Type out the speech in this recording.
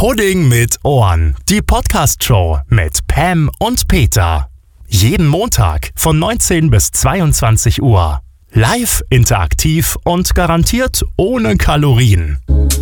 Pudding mit Ohren. Die Podcast-Show mit Pam und Peter. Jeden Montag von 19 bis 22 Uhr. Live, interaktiv und garantiert ohne Kalorien.